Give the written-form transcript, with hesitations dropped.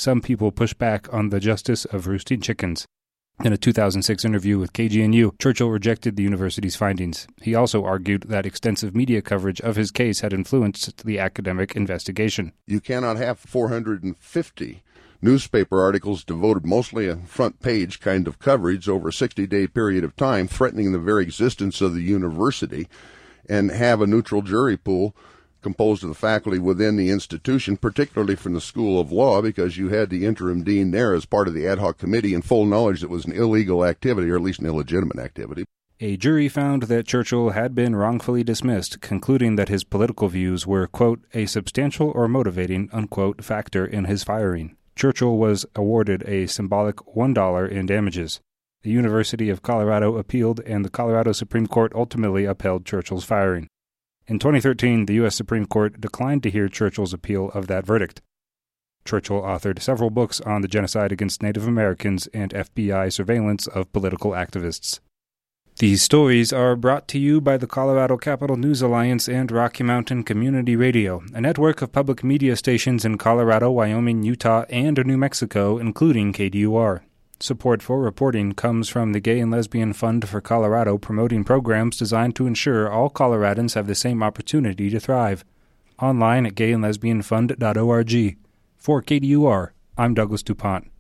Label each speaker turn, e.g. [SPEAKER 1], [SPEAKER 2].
[SPEAKER 1] some people push back on the justice of roosting chickens. In a 2006 interview with KGNU, Churchill rejected the university's findings. He also argued that extensive media coverage of his case had influenced the academic investigation.
[SPEAKER 2] You cannot have 450 newspaper articles devoted mostly a front page kind of coverage over a 60-day period of time, threatening the very existence of the university, and have a neutral jury pool composed of the faculty within the institution, particularly from the School of Law, because you had the interim dean there as part of the ad hoc committee in full knowledge that it was an illegal activity, or at least an illegitimate activity.
[SPEAKER 1] A jury found that Churchill had been wrongfully dismissed, concluding that his political views were, quote, a substantial or motivating, unquote, factor in his firing. Churchill was awarded a symbolic $1 in damages. The University of Colorado appealed, and the Colorado Supreme Court ultimately upheld Churchill's firing. In 2013, the U.S. Supreme Court declined to hear Churchill's appeal of that verdict. Churchill authored several books on the genocide against Native Americans and FBI surveillance of political activists. These stories are brought to you by the Colorado Capital News Alliance and Rocky Mountain Community Radio, a network of public media stations in Colorado, Wyoming, Utah, and New Mexico, including KDUR. Support for reporting comes from the Gay and Lesbian Fund for Colorado, promoting programs designed to ensure all Coloradans have the same opportunity to thrive. Online at gayandlesbianfund.org. For KDUR, I'm Douglas DuPont.